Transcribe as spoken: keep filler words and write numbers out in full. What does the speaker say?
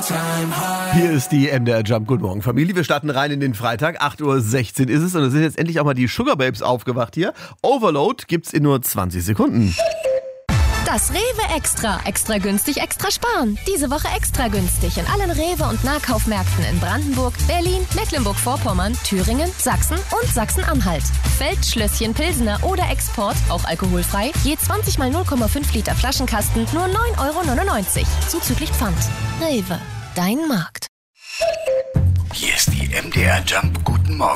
Hier ist die M D R Jump. Guten Morgen, Familie. Wir starten rein in den Freitag. acht Uhr sechzehn ist es und es sind jetzt endlich auch mal die Sugar Babes aufgewacht hier. Overload gibt's in nur zwanzig Sekunden. Das Rewe Extra. Extra günstig, extra sparen. Diese Woche extra günstig in allen Rewe- und Nahkaufmärkten in Brandenburg, Berlin, Mecklenburg-Vorpommern, Thüringen, Sachsen und Sachsen-Anhalt. Feldschlösschen Pilsener oder Export, auch alkoholfrei, je zwanzig mal null Komma fünf Liter Flaschenkasten, nur neun Euro neunundneunzig. Zuzüglich Pfand. Rewe, dein Markt. Hier ist die M D R Jump. Guten Morgen.